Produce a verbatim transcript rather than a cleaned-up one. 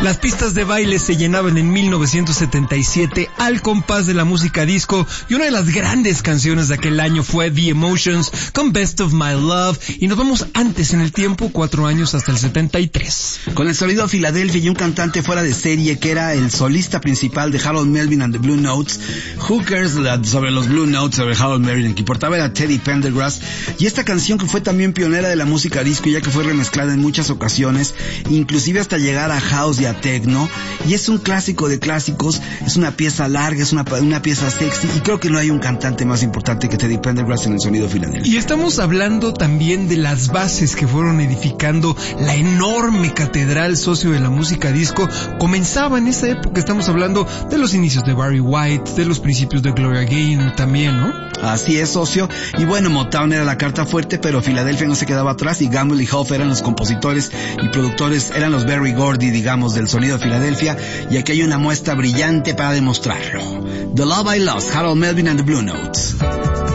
Las pistas de baile se llenaban en mil novecientos setenta y siete al compás de la música disco, y una de las grandes canciones de aquel año fue The Emotions con Best of My Love, y nos vamos antes en el tiempo, cuatro años hasta el setenta y tres. Con el sonido Filadelfia y un cantante fuera de serie que era el solista principal de Harold Melvin and the Blue Notes. Who cares sobre los Blue Notes, sobre Harold Melvin? El que importaba era Teddy Pendergrass, y esta canción que fue también pionera de la música disco, ya que fue remezclada en muchas ocasiones, inclusive hasta llegar a house y a techno, y es un clásico de clásicos. Es una pieza larga, es una, una pieza sexy, y creo que no hay un cantante más importante que Teddy Pendergrass en el sonido Filadelfia. Y estamos hablando también de las bases que fueron edificando la enorme catedral socio de la música disco. Comenzaba en esa época, estamos hablando de los inicios de Barry White, de los principios de Gloria Gaynor también, ¿no? Así es, socio. Y bueno, Motown era la carta fuerte, pero Filadelfia no se quedaba atrás, y Gamble y Huff eran los compositores y productores, eran los Berry Gordy, digamos, del sonido Filadelfia, y aquí hay una muestra brillante para demostrarlo. The Love I Lost, Harold Melvin and the Blue Notes.